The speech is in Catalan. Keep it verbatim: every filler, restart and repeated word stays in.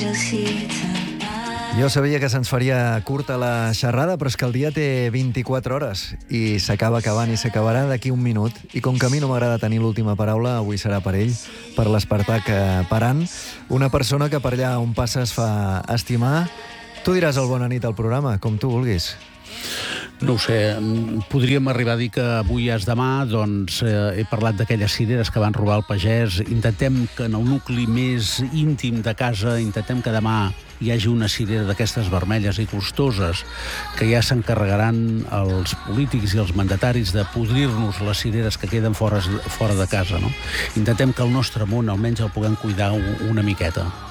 Jo sabia que se'ns faria curta la xerrada, però és que el dia té vint-i-quatre hores i s'acaba acabant i s'acabarà d'aquí un minut. I com que a mi no m'agrada tenir l'última paraula, avui serà per ell, per l'Espartac Paran, una persona que per allà on passa es fa estimar. Tu diràs el bona nit al programa, com tu vulguis. No ho sé, podríem arribar a dir que avui és demà, doncs eh, he parlat d'aquelles cireres que van robar el pagès. Intentem que en el nucli més íntim de casa, intentem que demà hi hagi una cirera d'aquestes vermelles i costoses que ja s'encarregaran els polítics i els mandataris de podrir-nos les cireres que queden fora, fora de casa, no? Intentem que el nostre món almenys el puguem cuidar una miqueta.